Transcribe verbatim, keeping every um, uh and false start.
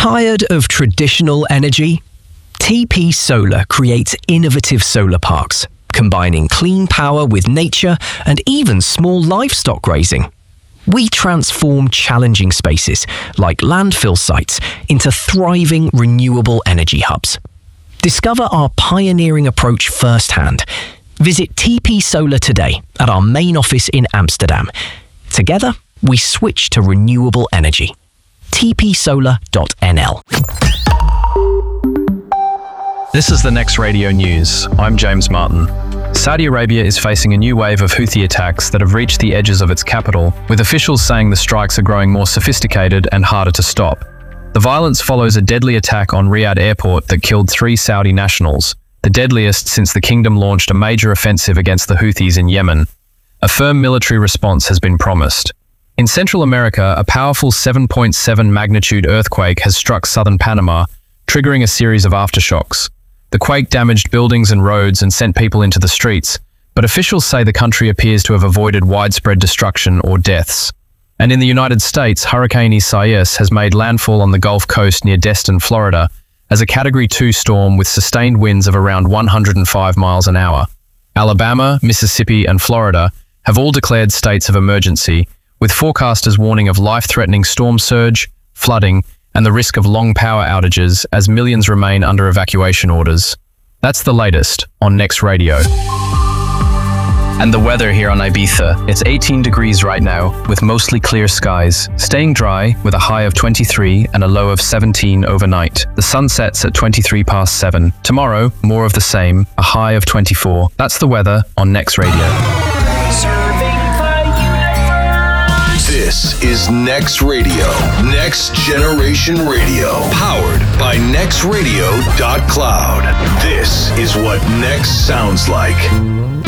Tired of traditional energy? T P Solar creates innovative solar parks, combining clean power with nature and even small livestock grazing. We transform challenging spaces, like landfill sites, into thriving renewable energy hubs. Discover our pioneering approach firsthand. Visit T P Solar today at our main office in Amsterdam. Together, we switch to renewable energy. t p solar dot n l. This is the Next Radio News. I'm James Martin. Saudi Arabia is facing a new wave of Houthi attacks that have reached the edges of its capital, with officials saying the strikes are growing more sophisticated and harder to stop. The violence follows a deadly attack on Riyadh Airport that killed three Saudi nationals, the deadliest since the kingdom launched a major offensive against the Houthis in Yemen. A firm military response has been promised. In Central America, a powerful seven point seven magnitude earthquake has struck southern Panama, triggering a series of aftershocks. The quake damaged buildings and roads and sent people into the streets, but officials say the country appears to have avoided widespread destruction or deaths. And in the United States, Hurricane Isaias has made landfall on the Gulf Coast near Destin, Florida, as a Category two storm with sustained winds of around one hundred five miles an hour. Alabama, Mississippi, and Florida have all declared states of emergency, with forecasters warning of life-threatening storm surge, flooding, and the risk of long power outages as millions remain under evacuation orders. That's the latest on Next Radio. And the weather here on Ibiza. It's eighteen degrees right now, with mostly clear skies, staying dry with a high of twenty-three and a low of seventeen overnight. The sun sets at twenty-three past seven. Tomorrow, more of the same, a high of twenty-four. That's the weather on Next Radio. This is Next Radio, Next Generation Radio, powered by next radio dot cloud. This is what Next sounds like.